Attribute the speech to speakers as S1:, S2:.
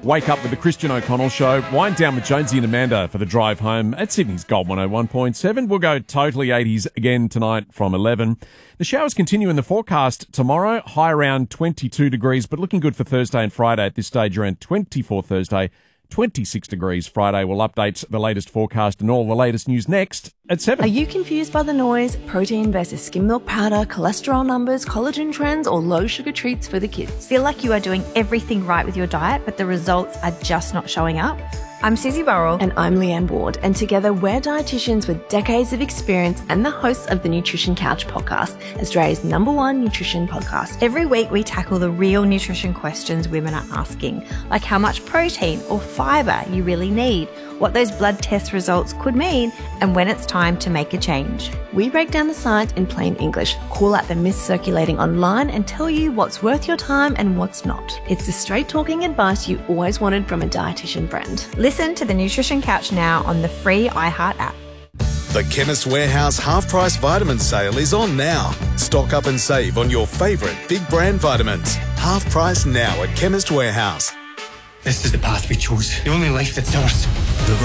S1: Wake up with the Christian O'Connell Show. Wind down with Jonesy and Amanda for the drive home at Sydney's Gold 101.7. We'll go totally 80s again tonight from 11. The showers continue in the forecast tomorrow. High around 22 degrees, but looking good for Thursday and Friday. At this stage, around 24 Thursday, 26 degrees Friday. We'll update the latest forecast and all the latest news next at 7.
S2: Are you confused by the noise, protein versus skim milk powder, cholesterol numbers, collagen trends, or low sugar treats for the kids?
S3: Feel like you are doing everything right with your diet, but the results are just not showing up? I'm Susie Burrell.
S2: And I'm Leanne Ward. And together we're dietitians with decades of experience and the hosts of the Nutrition Couch podcast, Australia's #1 nutrition podcast.
S3: Every week we tackle the real nutrition questions women are asking, like how much protein or fibre you really need, what those blood test results could mean, and when it's time to make a change.
S2: We break down the science in plain English, call out the myths circulating online, and tell you what's worth your time and what's not. It's the straight-talking advice you always wanted from a dietitian friend.
S3: Listen to the Nutrition Couch now on the free iHeart app.
S4: The Chemist Warehouse half-price vitamin sale is on now. Stock up and save on your favourite big brand vitamins. Half price now at Chemist Warehouse.
S5: This is the path we chose. The only life that's ours.